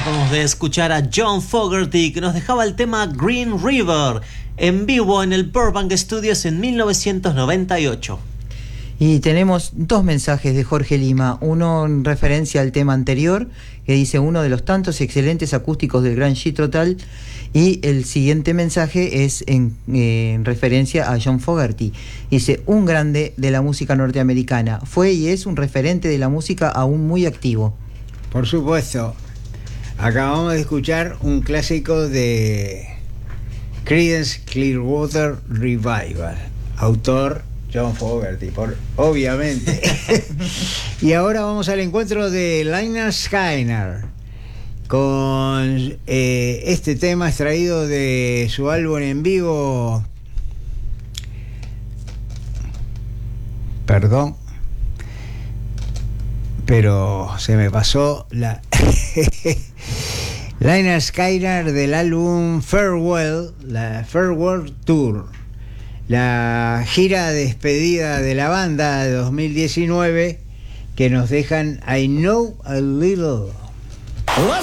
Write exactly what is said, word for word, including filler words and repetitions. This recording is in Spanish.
Acabamos de escuchar a John Fogerty, que nos dejaba el tema Green River en vivo en el Burbank Studios en mil novecientos noventa y ocho. Y tenemos dos mensajes de Jorge Lima, uno en referencia al tema anterior, que dice uno de los tantos excelentes acústicos del Gran Jethro Tull, y el siguiente mensaje es en, eh, en referencia a John Fogerty. Dice, un grande de la música norteamericana, fue y es un referente de la música aún muy activo. Por supuesto, acabamos de escuchar un clásico de Creedence Clearwater Revival, autor John Fogerty, por, obviamente. Y ahora vamos al encuentro de Lynyrd Skynyrd con eh, este tema extraído de su álbum en vivo. Perdón, pero se me pasó la Lynyrd Skynyrd del álbum Farewell, la Farewell Tour, la gira de despedida de la banda de dos mil diecinueve, que nos dejan I Know a Little.